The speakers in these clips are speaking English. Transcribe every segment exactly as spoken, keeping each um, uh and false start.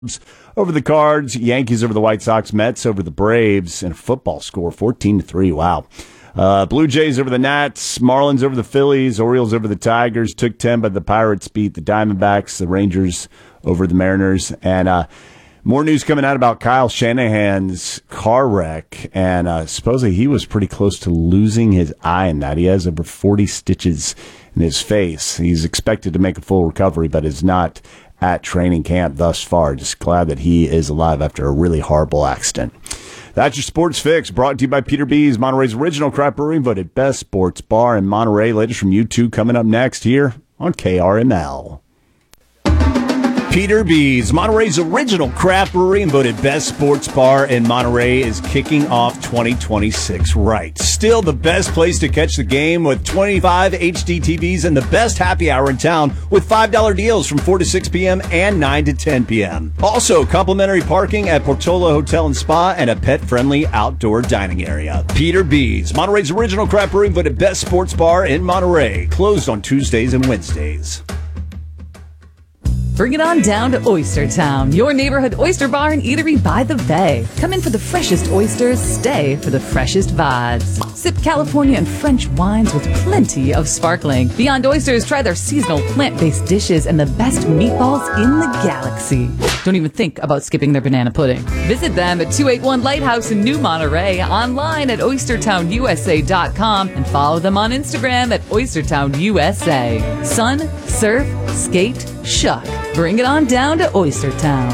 over the Cards, Yankees over the White Sox, Mets over the Braves, and a football score fourteen to three. Wow. Uh, Blue Jays over the Nats, Marlins over the Phillies, Orioles over the Tigers, took ten, but the Pirates beat the Diamondbacks, the Rangers over the Mariners. And uh, more news coming out about Kyle Shanahan's car wreck, and uh, supposedly he was pretty close to losing his eye in that. He has over forty stitches in his face. He's expected to make a full recovery, but is not at training camp thus far. Just glad that he is alive after a really horrible accident. That's your Sports Fix, brought to you by Peter B's, Monterey's original craft brewery, voted best sports bar in Monterey. Latest from U two coming up next here on K R M L. Peter B's, Monterey's original craft brewery and voted best sports bar in Monterey, is kicking off twenty twenty-six right. Still the best place to catch the game with twenty-five H D T Vs and the best happy hour in town with five dollar deals from four to six p.m. and nine to ten p.m. Also, complimentary parking at Portola Hotel and Spa and a pet-friendly outdoor dining area. Peter B's, Monterey's original craft brewery and voted best sports bar in Monterey. Closed on Tuesdays and Wednesdays. Bring it on down to Oyster Town, your neighborhood oyster bar and eatery by the bay. Come in for the freshest oysters, stay for the freshest vibes. Sip California and French wines with plenty of sparkling. Beyond Oysters, try their seasonal plant-based dishes and the best meatballs in the galaxy. Don't even think about skipping their banana pudding. Visit them at two eighty-one Lighthouse in New Monterey, online at oyster town u s a dot com, and follow them on Instagram at oyster town u s a. Sun, surf, skate, shuck. Bring it on down to Oyster Town.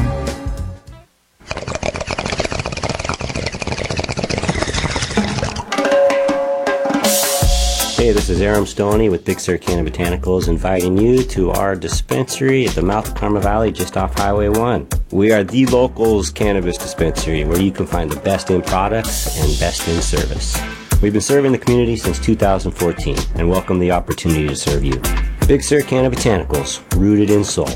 Hey, this is Aram Stoney with Big Sur Canna Botanicals, inviting you to our dispensary at the mouth of Carmel Valley, just off Highway one. We are the locals cannabis dispensary, where you can find the best in products and best in service. We've been serving the community since two thousand fourteen and welcome the opportunity to serve you. Big Sur Canna Botanicals, rooted in soul.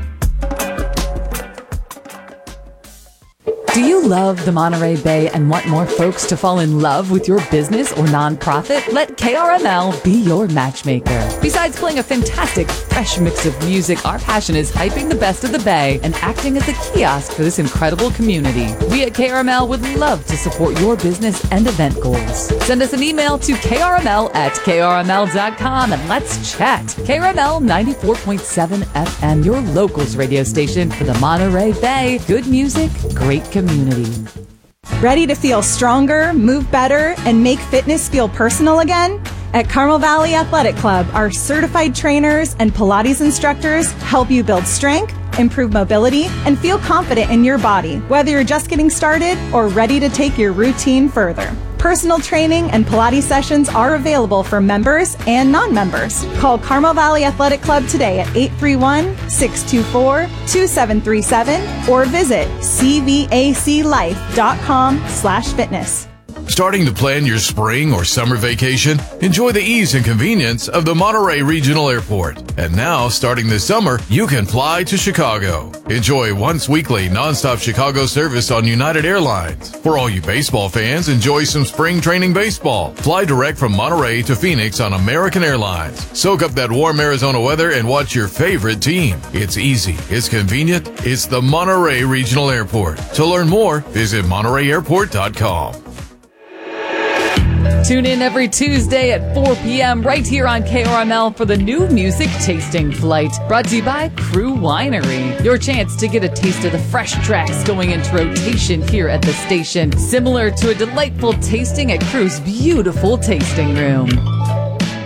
Do you love the Monterey Bay and want more folks to fall in love with your business or nonprofit? Let K R M L be your matchmaker. Besides playing a fantastic, fresh mix of music, our passion is hyping the best of the Bay and acting as a kiosk for this incredible community. We at K R M L would love to support your business and event goals. Send us an email to k r m l at k r m l dot com and let's chat. K R M L ninety-four point seven F M, your locals radio station for the Monterey Bay. Good music, great community. Ready to feel stronger, move better, and make fitness feel personal again? At Carmel Valley Athletic Club, our certified trainers and Pilates instructors help you build strength, improve mobility, and feel confident in your body, whether you're just getting started or ready to take your routine further. Personal training and Pilates sessions are available for members and non-members. Call Carmel Valley Athletic Club today at eight three one, six two four, two seven three seven or visit c v a c life dot com slash fitness. Starting to plan your spring or summer vacation? Enjoy the ease and convenience of the Monterey Regional Airport. And now, starting this summer, you can fly to Chicago. Enjoy once weekly nonstop Chicago service on United Airlines. For all you baseball fans, enjoy some spring training baseball. Fly direct from Monterey to Phoenix on American Airlines. Soak up that warm Arizona weather and watch your favorite team. It's easy, it's convenient, it's the Monterey Regional Airport. To learn more, visit monterey airport dot com. Tune in every Tuesday at four p.m. right here on K R M L for the new music tasting flight, brought to you by Crew Winery. Your chance to get a taste of the fresh tracks going into rotation here at the station, similar to a delightful tasting at Crew's beautiful tasting room.